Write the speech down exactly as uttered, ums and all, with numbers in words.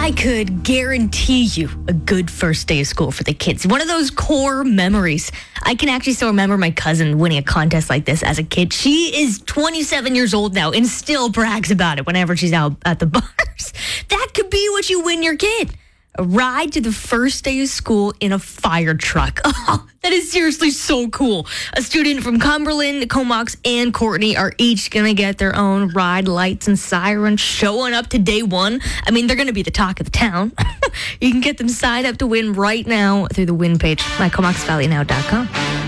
I could guarantee you a good first day of school for the kids. One of those core memories. I can actually still remember my cousin winning a contest like this as a kid. She is twenty-seven years old now and still brags about it whenever she's out at the bars. That could be what you win your kid. A ride to the first day of school in a fire truck. Oh, that is seriously so cool. A student from Cumberland, Comox, and Courtney are each going to get their own ride, lights, and sirens showing up to day one. I mean, they're going to be the talk of the town. You can get them signed up to win right now through the win page at comox valley now dot com.